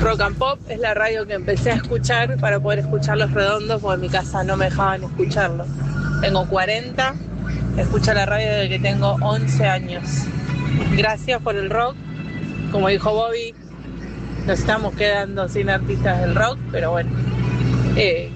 Rock and Pop es la radio que empecé a escuchar para poder escuchar Los Redondos, porque en mi casa no me dejaban escucharlo. Tengo 40, escucho la radio desde que tengo 11 años. Gracias por el rock. Como dijo Bobby, nos estamos quedando sin artistas del rock, pero bueno,